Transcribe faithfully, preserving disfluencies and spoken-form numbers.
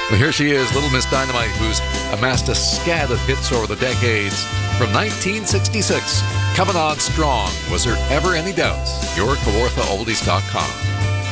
Well, here she is, Little Miss Dynamite, who's amassed a scad of hits over the decades. From nineteen sixty-six, coming on strong. Was there ever any doubts? Your Kawartha Oldies dot com.